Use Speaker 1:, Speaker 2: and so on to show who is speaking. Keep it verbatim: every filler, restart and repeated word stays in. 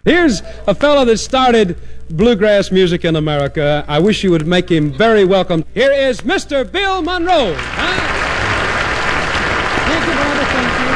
Speaker 1: Here's a fellow that started bluegrass music in America. I wish you would make him very welcome. Here is Mister Bill Monroe. Huh? Thank you, brother. Thank you.